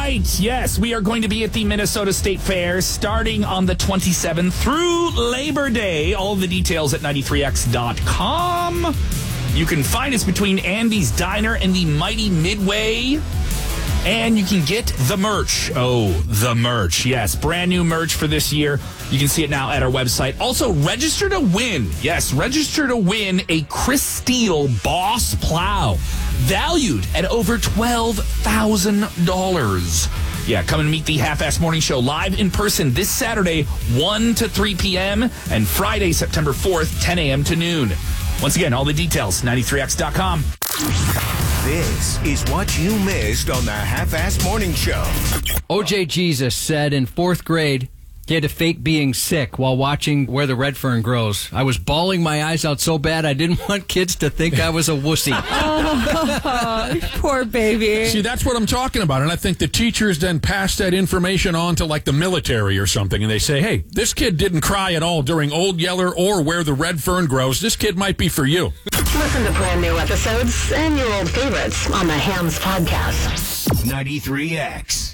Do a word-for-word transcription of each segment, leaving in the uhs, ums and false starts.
right. Yes, we are going to be at the Minnesota State Fair starting on the twenty-seventh through Labor Day. All the details at ninety-three X dot com. You can find us between Andy's Diner and the Mighty Midway. And you can get the merch. Oh, the merch. Yes, brand new merch for this year. You can see it now at our website. Also, register to win. Yes, register to win a Chris Steele Boss Plow, valued at over twelve thousand dollars. Yeah, come and meet the Half-Ass Morning Show live in person this Saturday, one to three p.m., and Friday, September fourth, ten a.m. to noon. Once again, all the details, ninety-three X dot com. This is what you missed on the Half-Ass Morning Show. O J Jesus said in fourth grade he had to fake being sick while watching Where the Red Fern Grows. I was bawling my eyes out so bad I didn't want kids to think I was a wussy. Oh, poor baby. See, that's what I'm talking about. And I think the teachers then pass that information on to like the military or something. And they say, hey, this kid didn't cry at all during Old Yeller or Where the Red Fern Grows. This kid might be for you. Listen to brand new episodes and your old favorites on the Hams Podcast. ninety-three X.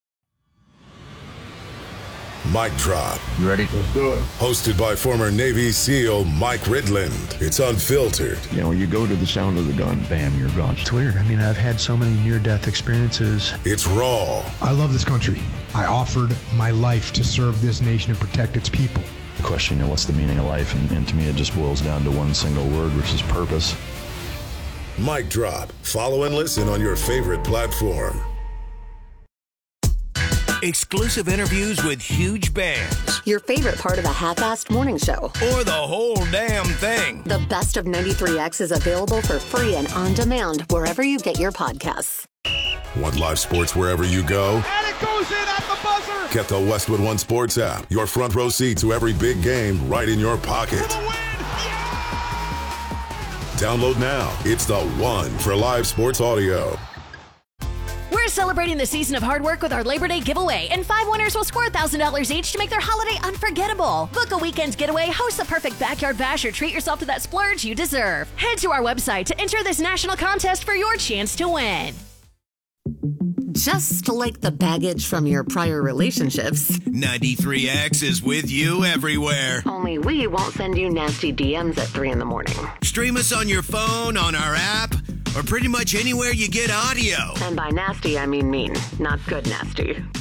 Mic Drop. You ready? Let's do it. Hosted by former Navy SEAL Mike Ridland. It's unfiltered. You know, you go to the sound of the gun, bam, you're gone. It's weird. I mean, I've had so many near-death experiences. It's raw. I love this country. I offered my life to serve this nation and protect its people. The question, you know, what's the meaning of life? And, and to me, it just boils down to one single word, which is purpose. Mic Drop. Follow and listen on your favorite platform. Exclusive interviews with huge bands. Your favorite part of the Half-Assed Morning Show. Or the whole damn thing. The best of ninety-three X is available for free and on demand wherever you get your podcasts. Want live sports wherever you go? And it goes in at the buzzer. Get the Westwood One Sports app. Your front row seat to every big game right in your pocket. Download now. It's the one for live sports audio. We're celebrating the season of hard work with our Labor Day giveaway, and five winners will score one thousand dollars each to make their holiday unforgettable. Book a weekend's getaway, host the perfect backyard bash, or treat yourself to that splurge you deserve. Head to our website to enter this national contest for your chance to win. Just like the baggage from your prior relationships, ninety-three X is with you everywhere. Only we won't send you nasty D Ms at three in the morning. Stream us on your phone, on our app, or pretty much anywhere you get audio. And by nasty, I mean mean, not good nasty.